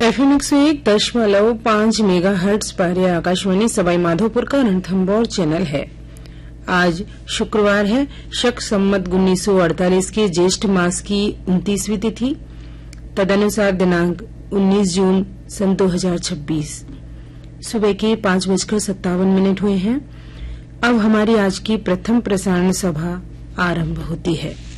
FM 101.5 megahertz पर यह आकाशवाणी सवाई माधोपुर का रणथंभौर चैनल है। आज शुक्रवार है, शक संवत 1948 के ज्येष्ठ मास की 29वीं तिथि, तदनुसार दिनांक 19 जून सन 2026। सुबह के 5:57 हुए हैं। अब हमारी आज की प्रथम प्रसारण सभा आरंभ होती है।